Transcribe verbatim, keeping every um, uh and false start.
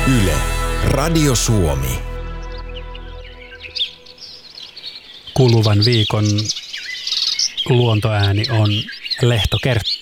Yle, Radio Suomi. Kuluvan viikon luontoääni on lehtokertta.